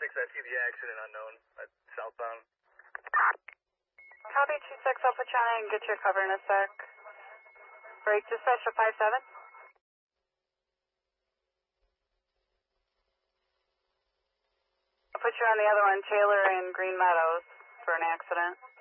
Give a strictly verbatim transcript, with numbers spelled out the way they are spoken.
six, I see the accident unknown at southbound. Copy two six, I'll put you on and get your cover in a sec. Break dispatch to five seven. I'll put you on the other one, Taylor and Green Meadows, for an accident.